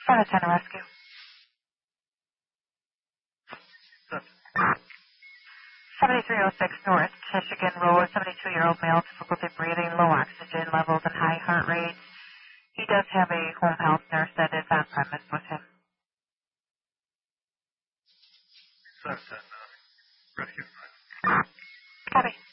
10 rescue. 7306 North Michigan Road, 72-year-old male, difficulty breathing, low oxygen levels, and high heart rate. He does have a home health nurse that is on premise with him. Rescue. Copy.